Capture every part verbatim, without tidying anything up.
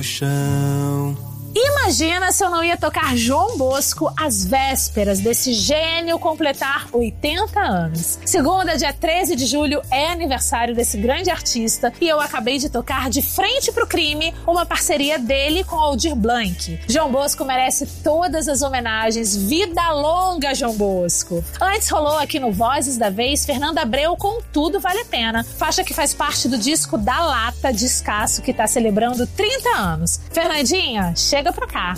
Chão. Imagina se eu não ia tocar João Bosco às vésperas desse gênio completar oitenta anos. Segunda, dia treze de julho, é aniversário desse grande artista e eu acabei de tocar De Frente pro Crime, uma parceria dele com Aldir Blanc. João Bosco merece todas as homenagens. Vida longa, João Bosco! Antes rolou aqui no Vozes da Vez Fernanda Abreu com Tudo Vale a Pena, faixa que faz parte do disco Da Lata, discaço que tá celebrando trinta anos. Fernandinha, chega Chega pra cá.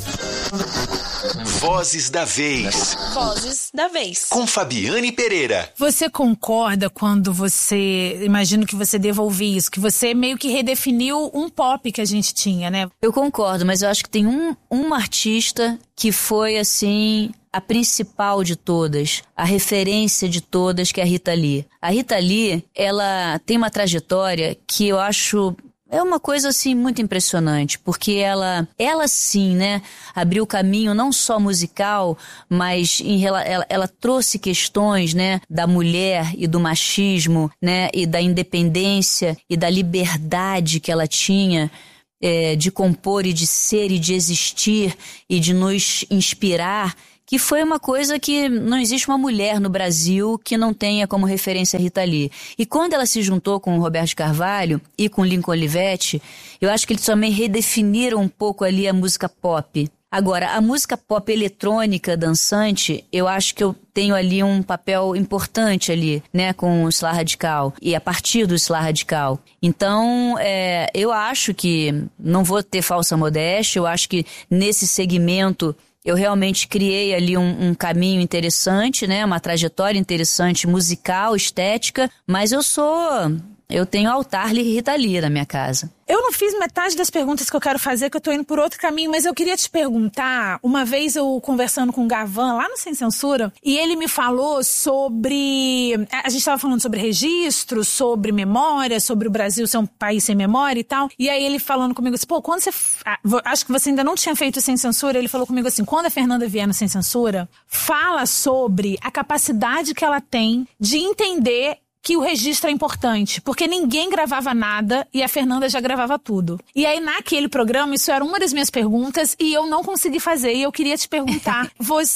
Vozes da Vez. Vozes da Vez. Com Fabiane Pereira. Você concorda quando você... Imagino que você deva ouvir isso, que você meio que redefiniu um pop que a gente tinha, né? Eu concordo, mas eu acho que tem um, uma artista que foi, assim... a principal de todas, a referência de todas, que é a Rita Lee. A Rita Lee, ela tem uma trajetória que eu acho... é uma coisa, assim, muito impressionante, porque ela, ela sim, né, abriu caminho não só musical, mas em, ela, ela trouxe questões, né, da mulher e do machismo, né, e da independência e da liberdade que ela tinha, é, de compor e de ser e de existir e de nos inspirar, que foi uma coisa que não existe uma mulher no Brasil que não tenha como referência a Rita Lee. E quando ela se juntou com o Roberto Carvalho e com o Lincoln Olivetti, eu acho que eles também redefiniram um pouco ali a música pop. Agora, a música pop eletrônica, dançante, eu acho que eu tenho ali um papel importante ali, né, com o Slá Radical, e a partir do Slá Radical. Então, é, eu acho que, não vou ter falsa modéstia, eu acho que nesse segmento... eu realmente criei ali um, um caminho interessante, né? Uma trajetória interessante, musical, estética, mas eu sou... eu tenho altar Rita Lee na minha casa. Eu não fiz metade das perguntas que eu quero fazer, que eu tô indo por outro caminho, mas eu queria te perguntar, uma vez eu conversando com o Gavan, lá no Sem Censura, e ele me falou sobre... a gente tava falando sobre registro, sobre memória, sobre o Brasil ser um país sem memória e tal, e aí ele falando comigo assim, pô, quando você... acho que você ainda não tinha feito Sem Censura, ele falou comigo assim, quando a Fernanda vier no Sem Censura, fala sobre a capacidade que ela tem de entender que o registro é importante, porque ninguém gravava nada e a Fernanda já gravava tudo. E aí, naquele programa, isso era uma das minhas perguntas e eu não consegui fazer. E eu queria te perguntar,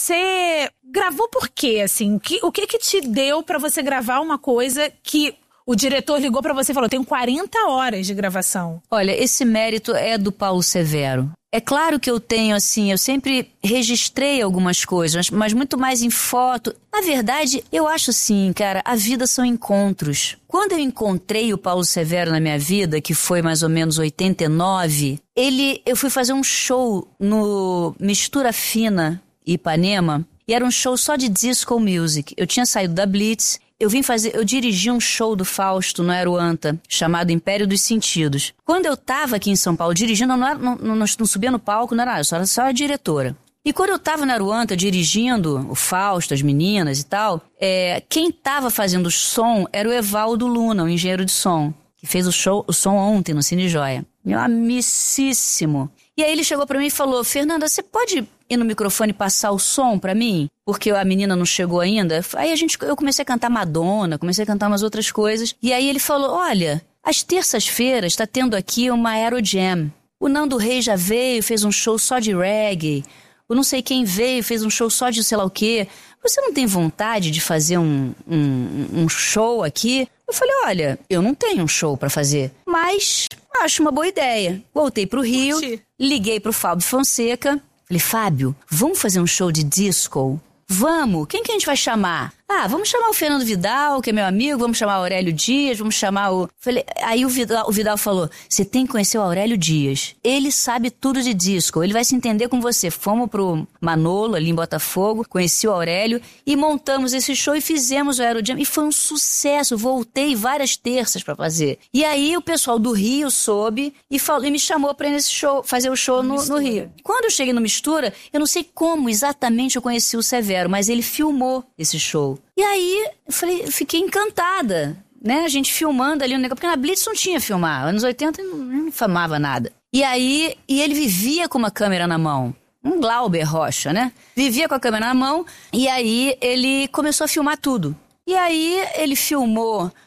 você gravou por quê, assim? Que, o que que te deu pra você gravar uma coisa que o diretor ligou pra você e falou, tenho quarenta horas de gravação? Olha, esse mérito é do Paulo Severo. É claro que eu tenho, assim, eu sempre registrei algumas coisas, mas muito mais em foto. Na verdade, eu acho assim, cara, a vida são encontros. Quando eu encontrei o Paulo Severo na minha vida, que foi mais ou menos oitenta e nove, ele, eu fui fazer um show no Mistura Fina, Ipanema, e era um show só de disco music. Eu tinha saído da Blitz. Eu vim fazer, eu dirigi um show do Fausto no Aeroanta, chamado Império dos Sentidos. Quando eu tava aqui em São Paulo dirigindo, eu não, era, não, não, não subia no palco, não era, eu só era só a diretora. E quando eu tava no Aeroanta dirigindo o Fausto, as meninas e tal, é, quem tava fazendo o som era o Evaldo Luna, o engenheiro de som, que fez o, show, o som ontem no Cine Joia. Meu amicíssimo. E aí ele chegou pra mim e falou, Fernanda, você pode ir no microfone e passar o som pra mim? Porque a menina não chegou ainda. Aí a gente, eu comecei a cantar Madonna, comecei a cantar umas outras coisas. E aí ele falou, olha, às terças-feiras tá tendo aqui uma Aerojam. O Nando Reis já veio, fez um show só de reggae. O não sei quem veio, fez um show só de sei lá o quê. Você não tem vontade de fazer um, um, um show aqui? Eu falei, olha, eu não tenho um show pra fazer, mas acho uma boa ideia. Voltei pro Rio, Curti. Liguei pro Fábio Fonseca. Falei, Fábio, vamos fazer um show de disco? Vamos! Quem que a gente vai chamar? Ah, vamos chamar o Fernando Vidal, que é meu amigo, vamos chamar o Aurélio Dias, vamos chamar o... Falei, aí o Vidal, o Vidal falou, você tem que conhecer o Aurélio Dias. Ele sabe tudo de disco, ele vai se entender com você. Fomos pro Manolo, ali em Botafogo, conheci o Aurélio e montamos esse show e fizemos o Aerojam. E foi um sucesso, voltei várias terças pra fazer. E aí o pessoal do Rio soube e, falou, e me chamou pra ir nesse show, fazer o show no, no Rio. Quando eu cheguei no Mistura, eu não sei como exatamente eu conheci o Severo, mas ele filmou esse show. E aí, eu falei, eu fiquei encantada, né? A gente filmando ali o negócio, porque na Blitz não tinha filmar, anos oitenta não, não filmava nada. E aí, e ele vivia com uma câmera na mão, um Glauber Rocha, né? Vivia com a câmera na mão, e aí ele começou a filmar tudo. E aí ele filmou,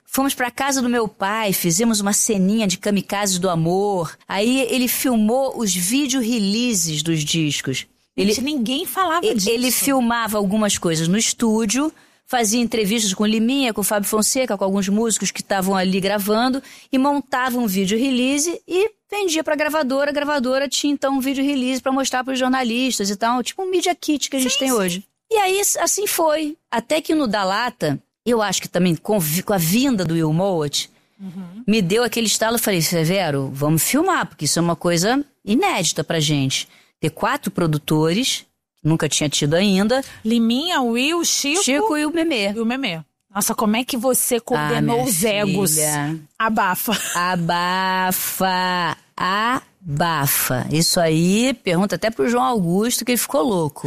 Fomos pra casa do meu pai, fizemos uma ceninha de Kamikazes do Amor. Aí ele filmou os vídeo releases dos discos. Ele, Gente, ninguém falava ele, disso. Ele filmava algumas coisas no estúdio, fazia entrevistas com Liminha, com Fábio Fonseca, com alguns músicos que estavam ali gravando, e montava um vídeo release e vendia pra gravadora. A gravadora tinha então um vídeo release pra mostrar pros jornalistas e tal, tipo um media kit que a gente sim, tem sim. hoje. E aí assim foi. Até que no Da Lata, eu acho que também com, com a vinda do Will Mowat, uhum. me deu aquele estalo. Eu falei, Severo, vamos filmar, porque isso é uma coisa inédita pra gente. Ter quatro produtores, nunca tinha tido ainda. Liminha, Will, Chico... Chico e o Memê. E o Memê. Nossa, como é que você coordenou ah, os egos? Filha. Abafa. Abafa. Abafa. Isso aí, pergunta até pro João Augusto, que ele ficou louco.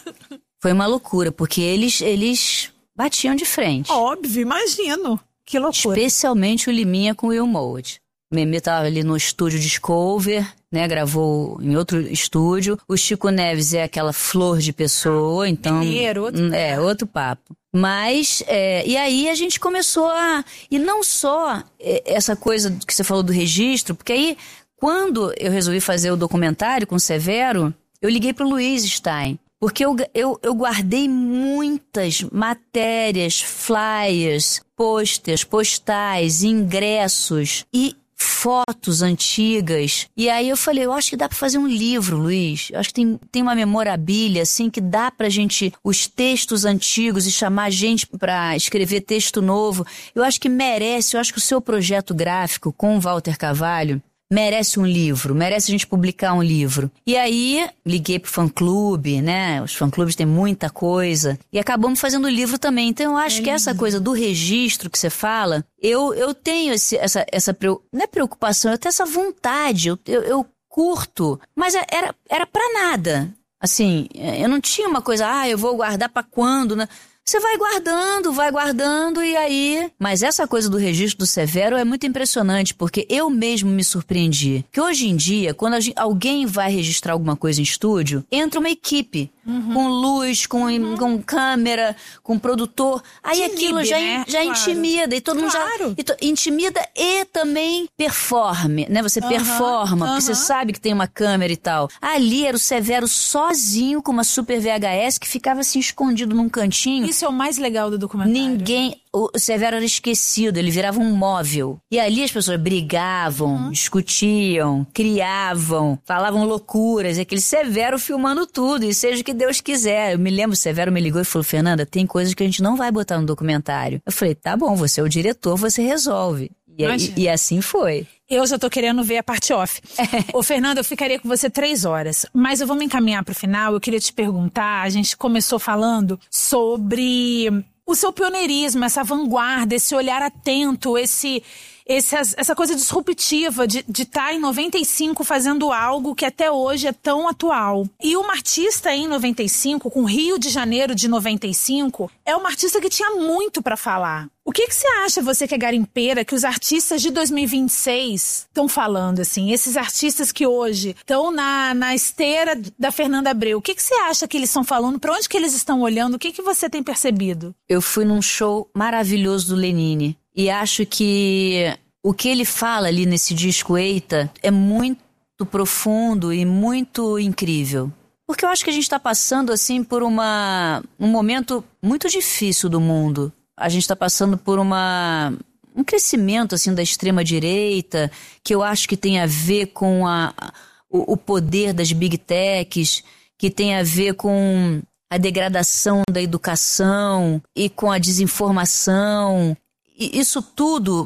Foi uma loucura, porque eles, eles batiam de frente. Óbvio, imagino. Que loucura. Especialmente o Liminha com o Will Mowat. O Memê tava ali no estúdio Discover, né, gravou em outro estúdio. O Chico Neves é aquela flor de pessoa, então... Mineiro, outro papo. É, outro papo. Mas, é, e aí a gente começou a... E não só essa coisa que você falou do registro, porque aí, quando eu resolvi fazer o documentário com o Severo, eu liguei pro Luiz Stein. Porque eu, eu, eu guardei muitas matérias, flyers, posters, postais, ingressos e fotos antigas. E aí eu falei, eu acho que dá pra fazer um livro, Luiz. Eu acho que tem, tem uma memorabilia, assim, que dá pra gente, os textos antigos e chamar gente pra escrever texto novo. Eu acho que merece, eu acho que o seu projeto gráfico com o Walter Carvalho merece um livro, merece a gente publicar um livro. E aí, liguei pro fã-clube, né? Os fã-clubes têm muita coisa. E acabamos fazendo o livro também. Então, eu acho é que essa coisa do registro que você fala, eu, eu tenho esse, essa, essa... Não é preocupação, eu tenho essa vontade, eu, eu, eu curto. Mas era, era pra nada. Assim, eu não tinha uma coisa, ah, eu vou guardar pra quando, né? Você vai guardando, vai guardando e aí... Mas essa coisa do registro do Severo é muito impressionante, porque eu mesmo me surpreendi. Que hoje em dia, quando a gente, alguém vai registrar alguma coisa em estúdio, entra uma equipe. Uhum. Com luz, com, uhum. com câmera, com produtor. Aí Inibe, aquilo já, né? já claro. intimida. E todo claro. mundo já... Intimida e também performe, né? Você uhum. performa, uhum. porque você sabe que tem uma câmera e tal. Ali era o Severo sozinho com uma super V H S que ficava assim escondido num cantinho. Isso é o mais legal do documentário. Ninguém... O Severo era esquecido, ele virava um móvel. E ali as pessoas brigavam, uhum. discutiam, criavam, falavam loucuras. E aquele Severo filmando tudo, e seja o que Deus quiser. Eu me lembro, o Severo me ligou e falou, Fernanda, tem coisas que a gente não vai botar no documentário. Eu falei, tá bom, você é o diretor, você resolve. E, e, e assim foi. Eu já tô querendo ver a parte off. Ô, Fernanda, eu ficaria com você três horas. Mas eu vou me encaminhar pro final. Eu queria te perguntar, a gente começou falando sobre... o seu pioneirismo, essa vanguarda, esse olhar atento, esse, esse, essa coisa disruptiva de estar em noventa e cinco fazendo algo que até hoje é tão atual. E uma artista em noventa e cinco, com Rio de Janeiro de noventa e cinco, é uma artista que tinha muito pra falar. O que que você acha, você que é garimpeira, que os artistas de dois mil e vinte e seis estão falando, assim? Esses artistas que hoje estão na, na esteira da Fernanda Abreu, o que que você acha que eles estão falando? Pra onde que eles estão olhando? O que que você tem percebido? Eu fui num show maravilhoso do Lenine e acho que o que ele fala ali nesse disco Eita é muito profundo e muito incrível. Porque eu acho que a gente tá passando, assim, por uma, um momento muito difícil do mundo. A gente está passando por uma, um crescimento assim, da extrema-direita, que eu acho que tem a ver com a, o, o poder das big techs, que tem a ver com a degradação da educação e com a desinformação. E isso tudo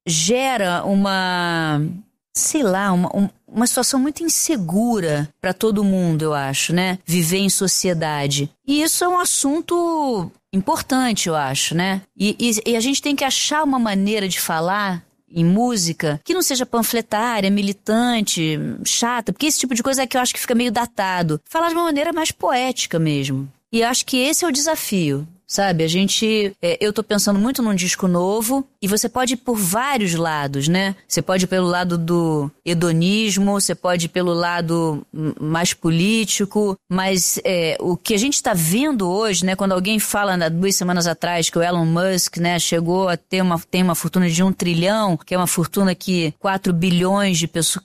gera uma, sei lá, uma, uma situação muito insegura para todo mundo, eu acho, né? Viver em sociedade. E isso é um assunto... importante, eu acho, né? E, e, e a gente tem que achar uma maneira de falar em música que não seja panfletária, militante, chata, porque esse tipo de coisa é que eu acho que fica meio datado. Falar de uma maneira mais poética mesmo. E eu acho que esse é o desafio. sabe? A gente, é, eu tô pensando muito num disco novo e você pode ir por vários lados, né? Você pode ir pelo lado do hedonismo, você pode ir pelo lado mais político, mas é, o que a gente tá vendo hoje, né? Quando alguém fala, há duas semanas atrás, que o Elon Musk, né, chegou a ter uma, tem uma fortuna de um trilhão, que é uma fortuna que quatro bilhões de pessoas...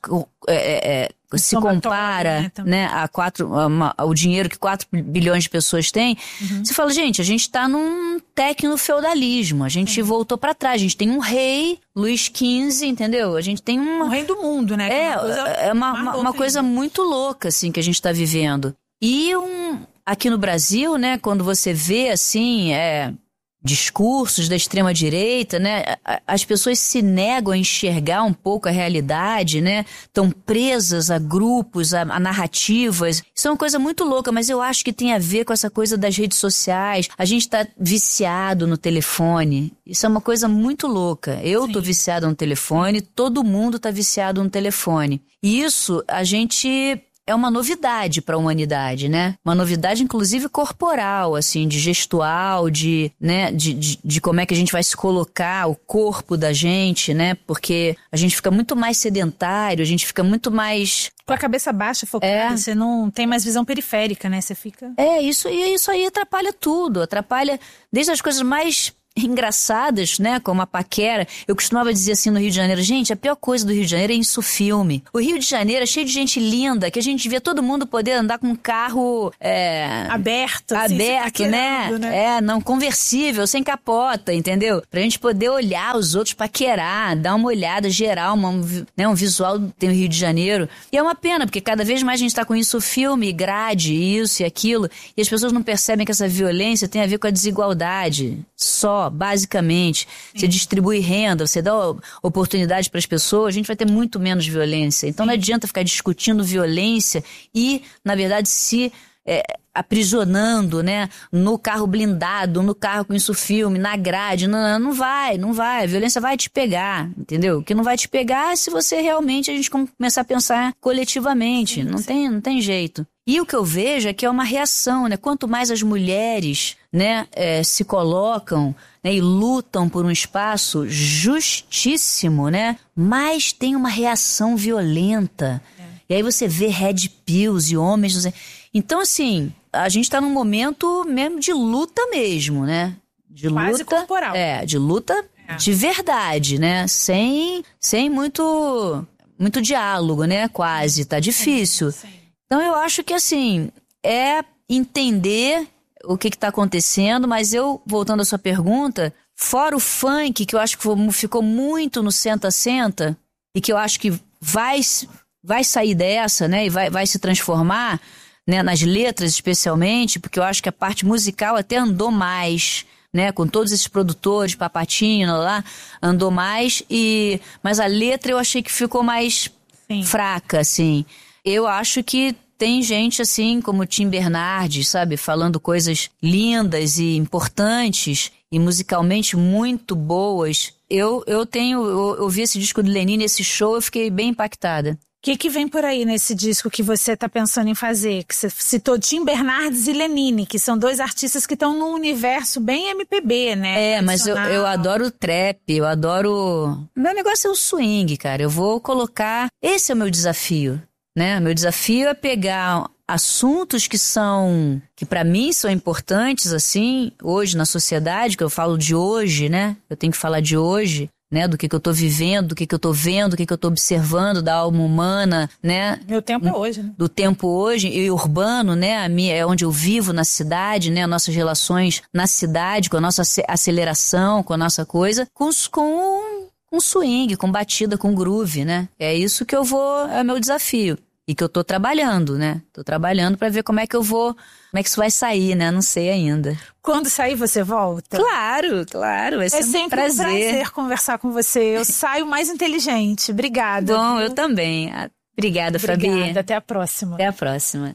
É, é, se compara, né, né, a quatro, a uma, o dinheiro que quatro bilhões de pessoas têm, uhum. Você fala, gente, a gente tá num tecno-feudalismo, a gente uhum. voltou pra trás, a gente tem um rei, Luís quinze, entendeu? A gente tem um... Um rei do mundo, né? É, é uma coisa, é uma, uma, uma coisa muito louca, assim, que a gente tá vivendo. E um, aqui no Brasil, né, quando você vê, assim, é... discursos da extrema-direita, né? As pessoas se negam a enxergar um pouco a realidade, né? Estão presas a grupos, a, a narrativas. Isso é uma coisa muito louca, mas eu acho que tem a ver com essa coisa das redes sociais. A gente tá viciado no telefone. Isso é uma coisa muito louca. Eu Sim. tô viciado no telefone, todo mundo tá viciado no telefone. E isso, a gente... é uma novidade para a humanidade, né? Uma novidade, inclusive, corporal, assim, de gestual, de, né, de, de, de como é que a gente vai se colocar, o corpo da gente, né? Porque a gente fica muito mais sedentário, a gente fica muito mais... com a cabeça baixa, focada, é. Você não tem mais visão periférica, né? Você fica... É, isso, e isso aí atrapalha tudo, atrapalha desde as coisas mais... engraçadas, né, como a paquera. Eu costumava dizer assim no Rio de Janeiro, gente, a pior coisa do Rio de Janeiro é insufilme. O Rio de Janeiro é cheio de gente linda, que a gente vê todo mundo poder andar com um carro é, aberto, assim, aberto, tá né? né? É, não conversível, sem capota, entendeu? Pra gente poder olhar os outros, paquerar, dar uma olhada geral, uma, né, um visual tem o Rio de Janeiro. E é uma pena, porque cada vez mais a gente tá com insufilme, grade, isso e aquilo, e as pessoas não percebem que essa violência tem a ver com a desigualdade. Só, basicamente. Sim. Você distribui renda, você dá oportunidade para as pessoas, a gente vai ter muito menos violência. Então Sim. não adianta ficar discutindo violência e, na verdade, se é, aprisionando, né, no carro blindado, no carro com insufilme, na grade. Não, não vai, não vai. A violência vai te pegar, entendeu? O que não vai te pegar é se você realmente, a gente começar a pensar coletivamente. Sim, não, sim. Tem, não tem jeito. E o que eu vejo é que é uma reação, né? Quanto mais as mulheres, né, é, se colocam, né, e lutam por um espaço justíssimo, né, mais tem uma reação violenta. É. E aí você vê red pills e homens... Então, assim, a gente está num momento mesmo de luta mesmo, né? De Quase luta, corporal. É, de luta é. de verdade, né? Sem, sem muito, muito diálogo, né? Quase, tá difícil. Sim, sim. Então eu acho que assim, é entender o que está acontecendo, mas eu, voltando à sua pergunta, fora o funk, que eu acho que ficou muito no senta-senta, e que eu acho que vai, vai sair dessa, né, e vai, vai se transformar, né, nas letras especialmente, porque eu acho que a parte musical até andou mais, né, com todos esses produtores, Papatinho lá, andou mais, e, mas a letra eu achei que ficou mais Sim. fraca, assim. Eu acho que tem gente assim como Tim Bernardes, sabe, falando coisas lindas e importantes e musicalmente muito boas. Eu, eu tenho, eu, eu vi esse disco do Lenine, esse show, eu fiquei bem impactada. O que, que vem por aí nesse disco que você está pensando em fazer? Que você citou Tim Bernardes e Lenine, que são dois artistas que estão num universo bem M P B, né? É, mas eu, eu adoro trap, eu adoro... Meu negócio é o swing, cara. Eu vou colocar... Esse é o meu desafio, né? Meu desafio é pegar assuntos que são... que pra mim são importantes, assim, hoje na sociedade, que eu falo de hoje, né? Eu tenho que falar de hoje... né, do que que eu tô vivendo, do que que eu tô vendo, do que que eu tô observando da alma humana, né? Meu tempo é hoje, né? Do tempo hoje e urbano, né? A minha, é onde eu vivo na cidade, né? Nossas relações na cidade, com a nossa aceleração, com a nossa coisa, com, com, com swing, com batida, com groove, né? É isso que eu vou, é o meu desafio. E que eu tô trabalhando, né? Tô trabalhando pra ver como é que eu vou... Como é que isso vai sair, né? Não sei ainda. Quando sair, você volta? Claro, claro. Vai ser é sempre um prazer. um prazer conversar com você. Eu saio mais inteligente. Obrigada. Bom, viu? eu também. Obrigada, Fabi. Obrigada. Até a próxima. Até a próxima.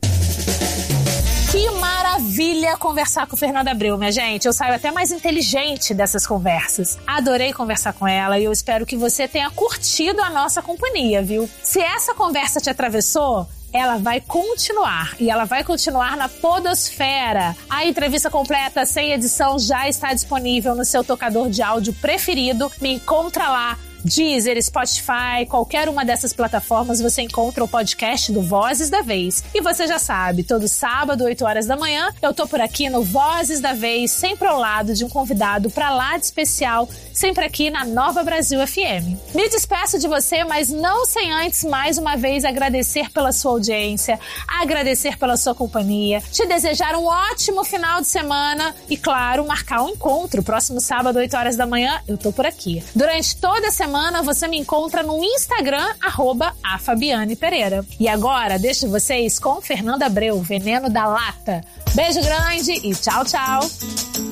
Que maravilha conversar com Fernanda Abreu, minha gente. Eu saio até mais inteligente dessas conversas. Adorei conversar com ela e eu espero que você tenha curtido a nossa companhia, viu? Se essa conversa te atravessou, ela vai continuar. E ela vai continuar na podosfera. A entrevista completa, sem edição, já está disponível no seu tocador de áudio preferido. Me encontra lá. Deezer, Spotify, qualquer uma dessas plataformas você encontra o podcast do Vozes da Vez. E você já sabe, todo sábado, oito horas da manhã, eu tô por aqui no Vozes da Vez, sempre ao lado de um convidado pra lá de especial, sempre aqui na Nova Brasil F M. Me despeço de você, mas não sem antes, mais uma vez, agradecer pela sua audiência, agradecer pela sua companhia, te desejar um ótimo final de semana e, claro, marcar um encontro. Próximo sábado, oito horas da manhã, eu tô por aqui. Durante toda a semana, você me encontra no Instagram, arroba a Fabiane Pereira. E agora, deixo vocês com Fernanda Abreu, Veneno da Lata. Beijo grande e tchau, tchau!